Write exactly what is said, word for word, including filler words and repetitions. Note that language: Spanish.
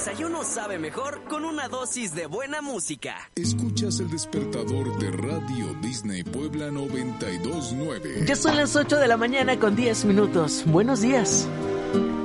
desayuno sabe mejor con una dosis de buena música. Escuchas el despertador de Radio Disney Puebla noventa y dos punto nueve. Ya son las ocho de la mañana con diez minutos. Buenos días.